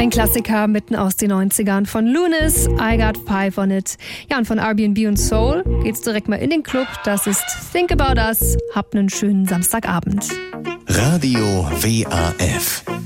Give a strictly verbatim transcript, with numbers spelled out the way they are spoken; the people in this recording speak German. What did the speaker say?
Ein Klassiker mitten aus den neunzigern von Lunis, I Got Five on It. Ja, und von Airbnb und Soul geht's direkt mal in den Club. Das ist Think About Us. Habt einen schönen Samstagabend. Radio W A F